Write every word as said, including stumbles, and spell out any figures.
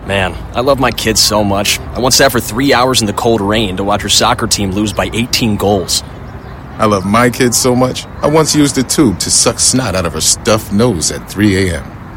Man, I love my kids so much. I once sat for three hours in the cold rain to watch her soccer team lose by eighteen goals. I love my kids so much, I once used a tube to suck snot out of her stuffed nose at three a.m.